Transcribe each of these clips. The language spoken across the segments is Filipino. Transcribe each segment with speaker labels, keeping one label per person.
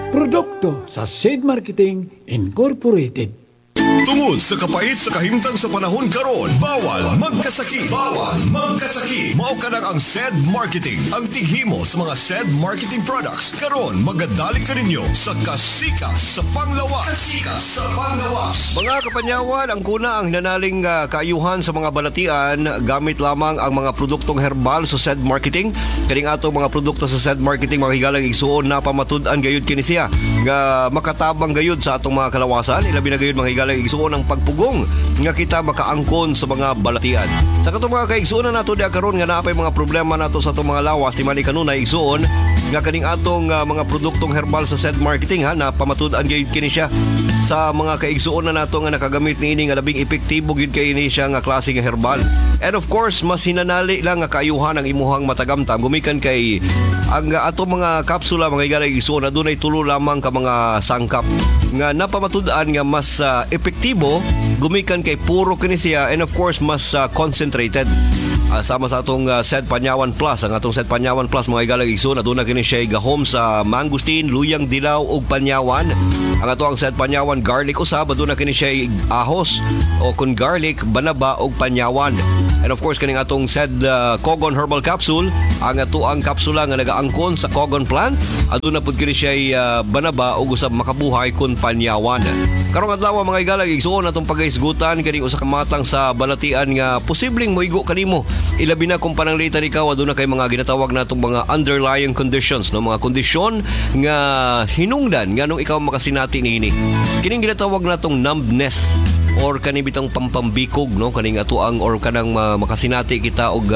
Speaker 1: Produkto sa Seed Marketing Incorporated.
Speaker 2: Tungod sa kapait sa kahimtang sa panahon karon, bawal magkasakit. Bawal magkasakit. Mao kanang ang SED Marketing, ang tighimo sa mga SED Marketing products. Karon magadalik ka ninyo sa Kasika sa Panglawas. Kasika sa Panglawas.
Speaker 3: Mga kapanyawan, ang kuna ang hinanaling kaayuhan sa mga balatian gamit lamang ang mga produktong herbal sa SED Marketing. Kaning atong mga produkto sa SED Marketing mahigalang igsuon na pamatud-an gayud kini siya nga makatabang gayud sa atong mga kalawasan. Ilabi na gayud mahigalang igsuon ang pagpugong nga kita makaangkon sa mga balatian. Sa katong mga kaigsuonan nato diha karon nga naapay mga problema nato sa atong mga lawas, di man kanunay igsuon nga kaning atong mga produktong herbal sa SED Marketing na pamatud-an gyud kini siya sa mga kaigsuonan nato nga nakagamit niini nga labing epektibo gyud kay ini siya nga klase nga herbal. And of course, mas hinanali lang nga kaayuhan ang imuhang matagamtam gumikan kay ang atong mga kapsula mga igalang igsuon na dunay tulo lamang ka mga sangkap nga napamatud-an nga mas epektibo gumikan kay puro kini siya, and of course mas concentrated. Sama sa atong SED Panyawan Plus, ang atong SED Panyawan Plus mga igalang igsoon aduna kini siya gahom sa mangustin, luyang dilaw ug panyawan. Ang ato ang SED Panyawan Garlic usab aduna kini siya ahos o kun garlic, banaba ug panyawan. And of course kaning atong SED Cogon Herbal Capsule, ang ato ang kapsula nga nagaangkon sa Cogon plant aduna pud kini siya banaba ug usab makabuhay kun panyawan. Karong adlaw mga igalang igsoon atong pagaisgutan kani usa ka matang sa balatian nga posibleng moigo kanimo. Ilabi na kung pananglitan ikaw aduna kay mga ginatawag natong mga underlying conditions, no, mga kondisyon nga hinungdan nganong ikaw makasinati niini. Kining ginatawag natong numbness or kani bitang pampambikog, no, kaning atuang or kanang makasinati kita og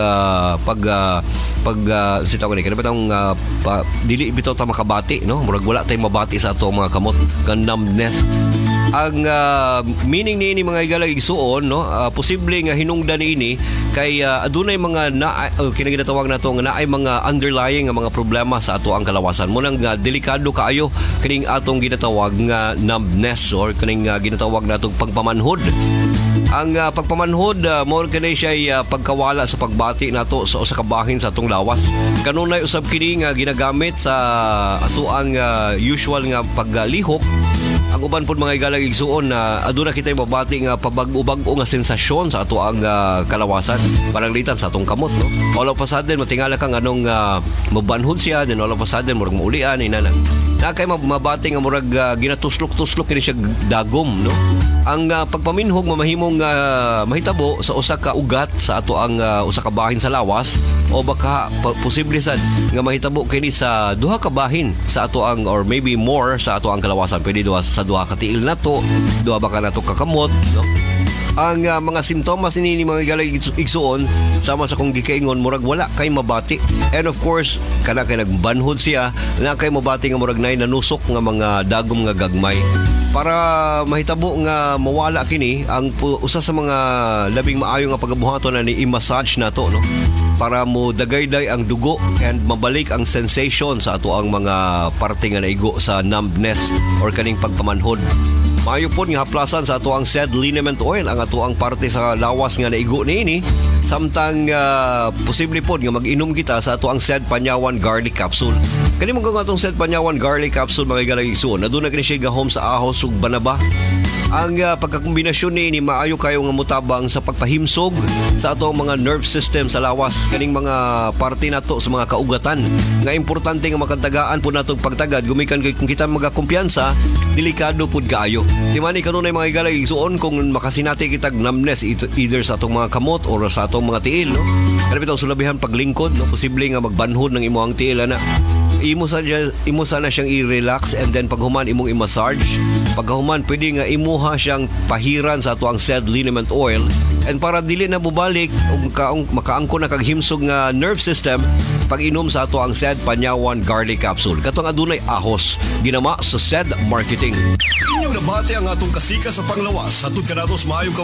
Speaker 3: sitaw kani bitang dili bitaw ta makabati, no, murag wala tay mabati sa ato mga kamot kan numbness. Ang meaning niini mga igalang igsuon, no, posible nga hinungdan niini kay adunay mga kinaginatawag nato nga naay mga underlying nga mga problema sa ato ang kalawasan. Munang delikado kaayo kining atong ginatawag nga numbness or kining ginatawag natong pagpamanhod. Ang pagpamanhod more kanay siya pagkawala sa pagbati nato sa usa ka bahin sa atong lawas. Kanunay usab kini nga ginagamit sa ato ang usual nga paglihok. Ang uban pod mga igalang igsuon na aduna kitay mabati nga pabag-ubag-o nga sensasyon sa ato ang kalawasan pananglitan sa atong kamot, no. All of a sudden matingala kang anong mabanhod siya, then all of a sudden murag maulian inana. Na kay mabati nga murag ginatuslok-tuslok kini siya dagom, no. Ang pagpaminhog mamahimong mahitabo sa usa ka ugat sa ato ang usa ka bahin sa lawas o baka posible sad nga mahitabo kini sa duha ka bahin sa ato ang or maybe more sa ato ang kalawasan. Pwede sa duha ka tiil nato, duha baka nato kakamot, no. Ang mga simptomas ni mga igalang igsuon sama sa kung gikaingon murag wala kay mabati, and of course kana kay nagbanhod siya na kay mabati nga murag nay nanusok nga mga dagom nga gagmay. Para mahitabo nga mawala kini, ang usa sa mga labing maayo nga pagabuhaton na ni i-massage nato, no, para mo dagayday ang dugo and mabalik ang sensation sa ato ang mga parte nga naigo sa numbness or kaning pagpamanhod. Maayo po nga haplasan sa ato ang SED liniment oil ang ato ang parte sa lawas nga naigo niini. Samtang posible po nga mag-inom kita sa ato ang SED Panyawan Garlic Capsule. Kani mo nga atong SED Panyawan Garlic Capsule mga igalang igsuon aduna kini siya gahom sa ahos ug banaba. Ang pagkakombinasyon ni maayo kayo nga mutabang sa pagpahimsog sa atong mga nerve system sa lawas, kaning mga parte nato sa mga kaugatan nga importante nga makantagaan po natong pagtagad gumikan kay kung kita magakumpiyansa delikado pud kaayo. Timani kanunay mga igalang igsuon kung makasinati kitag numbness either sa atong mga kamot or sa atong mga tiil, no. Kana bitong sulabihan paglingkod, no, posible nga magbanhod ng imong tiil ana. Imo sana siyang i-relax and then paghuman imong i-massage. Paghuman pwede nga imuha siyang pahiran sa ato ang SED liniment oil, and para dili na bubalik makaangko na kag himsog nga nerve system pag-inom sa ato ang SED Panyawan Garlic Capsule. Katong adunay ahos ginama sa SED Marketing.
Speaker 2: Inyong nabati ang atong Kasika sa Panglawas. Hatod ka nato sa maayong